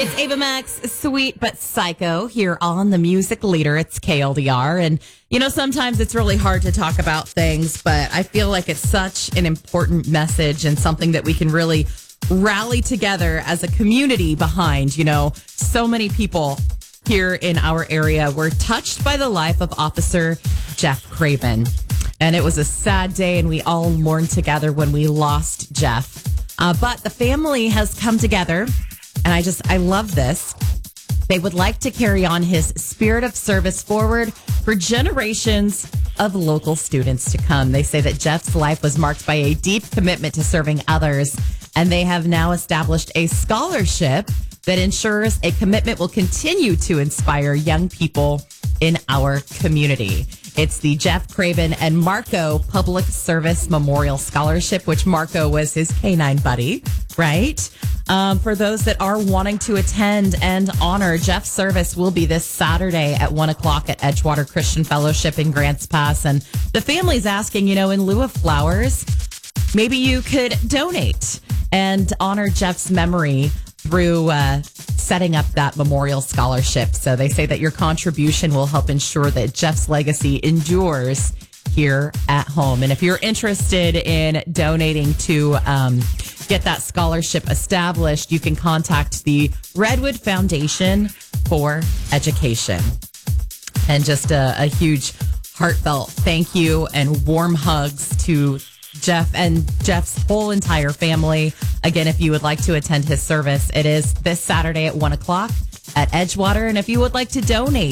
It's Ava Max, Sweet But Psycho, here on The Music Leader. It's KLDR. And, sometimes it's really hard to talk about things, but I feel like it's such an important message and something that we can really rally together as a community behind. So many people here in our area were touched by the life of Officer Jeff Craven. And it was a sad day, and we all mourned together when we lost Jeff. But the family has come together, and I love this. They would like to carry on his spirit of service forward for generations of local students to come. They say that Jeff's life was marked by a deep commitment to serving others, and they have now established a scholarship that ensures a commitment will continue to inspire young people in our community. It's the Jeff Craven and Marco Public Service Memorial Scholarship, which Marco was his canine buddy, right? For those that are wanting to attend and honor Jeff's service, will be this Saturday at 1 o'clock at Edgewater Christian Fellowship in Grants Pass. And the family's asking, in lieu of flowers, maybe you could donate and honor Jeff's memory through setting up that memorial scholarship. So they say that your contribution will help ensure that Jeff's legacy endures here at home. And if you're interested in donating to get that scholarship established, you can contact the Redwood Foundation for Education. And just a huge heartfelt thank you and warm hugs to Jeff and Jeff's whole entire family. Again, if you would like to attend his service, it is this Saturday at 1 o'clock at Edgewater. And if you would like to donate,